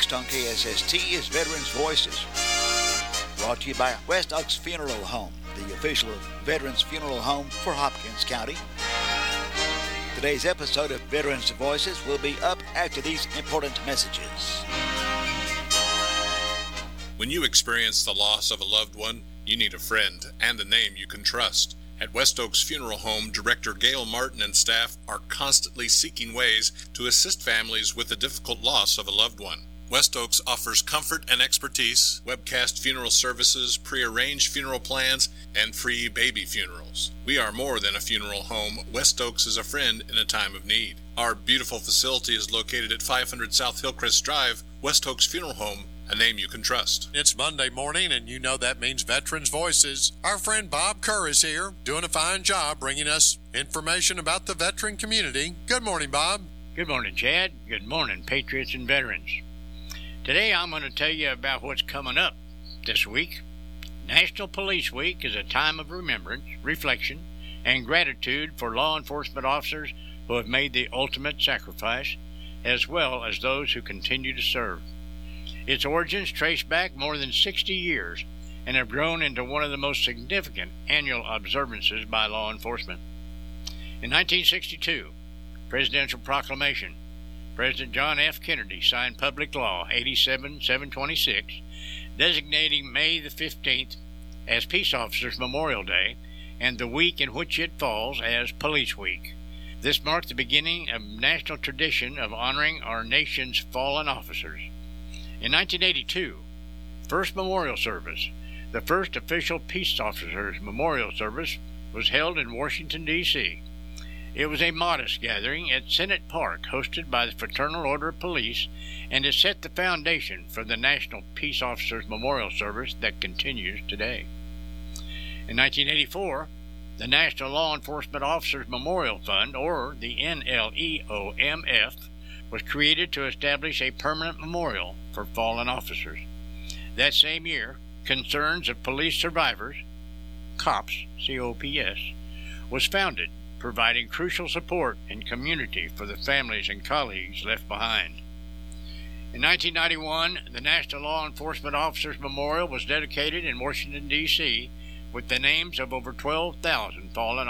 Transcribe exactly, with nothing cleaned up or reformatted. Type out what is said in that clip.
Next on K S S T is Veterans Voices, brought to you by West Oaks Funeral Home, the official Veterans Funeral Home for Hopkins County. Today's episode of Veterans Voices will be up after these important messages. When you experience the loss of a loved one, you need a friend and a name you can trust. At West Oaks Funeral Home, Director Gail Martin and staff are constantly seeking ways to assist families with the difficult loss of a loved one. West Oaks offers comfort and expertise, webcast funeral services, pre-arranged funeral plans, and free baby funerals. We are more than a funeral home. West Oaks is a friend in a time of need. Our beautiful facility is located at five hundred South Hillcrest Drive. West Oaks Funeral Home, a name you can trust. It's Monday morning, and you know that means Veterans Voices. Our friend Bob Kerr is here, doing a fine job bringing us information about the veteran community. Good morning, Bob. Good morning, Chad. Good morning, Patriots and Veterans. Today I'm going to tell you about what's coming up this week. National Police Week is a time of remembrance, reflection, and gratitude for law enforcement officers who have made the ultimate sacrifice, as well as those who continue to serve. Its origins trace back more than sixty years and have grown into one of the most significant annual observances by law enforcement. In nineteen sixty-two, Presidential Proclamation, President John F. Kennedy signed Public Law eighty-seven seven twenty-six, designating May the fifteenth as Peace Officers Memorial Day and the week in which it falls as Police Week. This marked the beginning of a national tradition of honoring our nation's fallen officers. In nineteen eighty-two, First Memorial Service, the first official Peace Officers Memorial Service, was held in Washington, D C It was a modest gathering at Senate Park hosted by the Fraternal Order of Police, and it set the foundation for the National Peace Officers Memorial Service that continues today. In nineteen eighty-four, the National Law Enforcement Officers Memorial Fund, or the N L E O M F, was created to establish a permanent memorial for fallen officers. That same year, Concerns of Police Survivors, COPS, C O P S, was founded, providing crucial support and community for the families and colleagues left behind. In nineteen ninety-one, the National Law Enforcement Officers Memorial was dedicated in Washington, D C, with the names of over twelve thousand fallen